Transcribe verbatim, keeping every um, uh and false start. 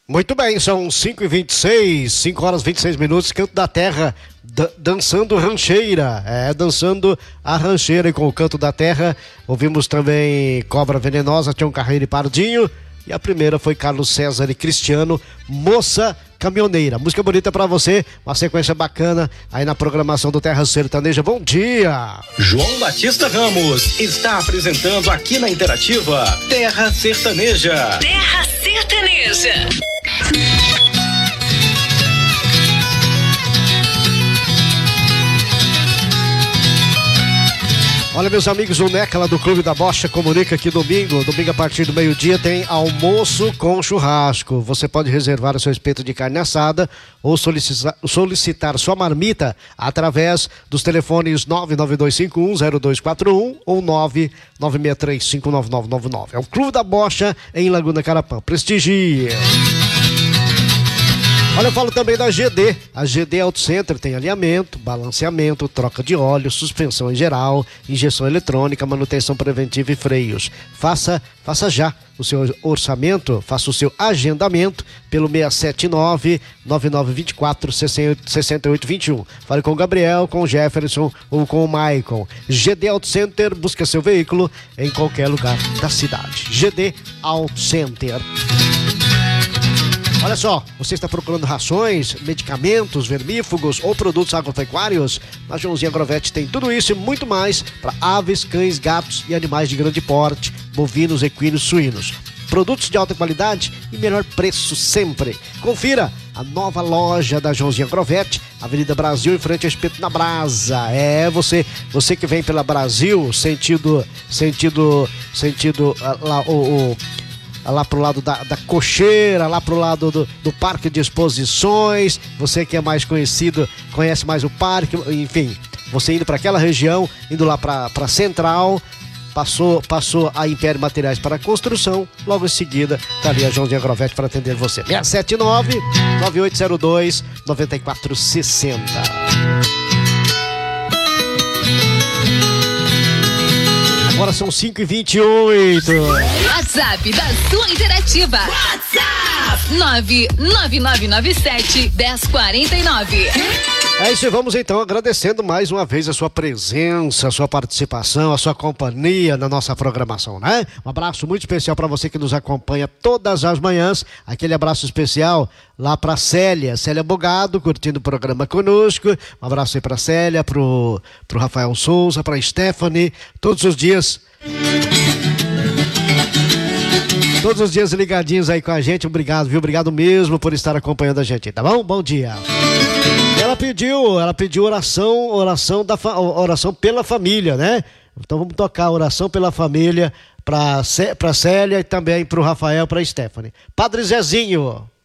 Muito bem, são cinco e vinte e seis, cinco horas e vinte e seis minutos, Canto da Terra, dançando rancheira, é, dançando a rancheira. E com o Canto da Terra, ouvimos também Cobra Venenosa, Tião Carreiro e Pardinho, e a primeira foi Carlos César e Cristiano, Moça Caminhoneira. Música bonita pra você, uma sequência bacana aí na programação do Terra Sertaneja. Bom dia! João Batista Ramos está apresentando aqui na Interativa Terra Sertaneja. Terra Sertaneja. Olha, meus amigos, o Neca lá do Clube da Bocha comunica que domingo, domingo a partir do meio-dia, tem almoço com churrasco. Você pode reservar o seu espeto de carne assada ou solicitar, solicitar sua marmita através dos telefones nove nove dois cinco um zero dois quatro um ou nove nove seis três cinco nove nove nove nove. É o Clube da Bocha em Laguna Carapã. Prestigia! Olha, eu falo também da G D. A G D Auto Center tem alinhamento, balanceamento, troca de óleo, suspensão em geral, injeção eletrônica, manutenção preventiva e freios. Faça, faça já o seu orçamento, faça o seu agendamento pelo seis sete nove, nove nove dois quatro, seis oito dois um. Fale com o Gabriel, com o Jefferson ou com o Maicon. G D Auto Center, busca seu veículo em qualquer lugar da cidade. G D Auto Center. Olha só, você está procurando rações, medicamentos, vermífugos ou produtos agropecuários? Na Joãozinho Agrovet tem tudo isso e muito mais para aves, cães, gatos e animais de grande porte, bovinos, equinos, suínos. Produtos de alta qualidade e melhor preço sempre. Confira a nova loja da Joãozinho Agrovet, Avenida Brasil, em frente ao Espeto na Brasa. É, você, você que vem pela Brasil, sentido, sentido, sentido, lá, o... o lá pro lado da, da Cocheira, lá pro lado do, do Parque de Exposições. Você que é mais conhecido, conhece mais o parque, enfim, você indo para aquela região, indo lá pra, pra Central, passou, passou a Império Materiais para Construção, logo em seguida tá ali a Joãozinho Agrovet para atender você. seis sete nove, nove oito zero dois, nove quatro seis zero. Agora são cinco e vinte e oito. WhatsApp da sua Interativa. WhatsApp nove nove nove nove sete um zero quatro nove. É isso, e vamos então agradecendo mais uma vez a sua presença, a sua participação, a sua companhia na nossa programação, né? Um abraço muito especial para você que nos acompanha todas as manhãs. Aquele abraço especial lá para Célia, Célia Bogado, curtindo o programa conosco. Um abraço aí para Célia, pro, pro Rafael Souza, para Stephanie, todos os dias. Todos os dias ligadinhos aí com a gente. Obrigado, viu? Obrigado mesmo por estar acompanhando a gente, tá bom? Bom dia. Ela pediu, ela pediu oração, oração da oração pela família, né? Então vamos tocar a oração pela família para para Célia e também para o Rafael, para Stephanie. Padre Zezinho.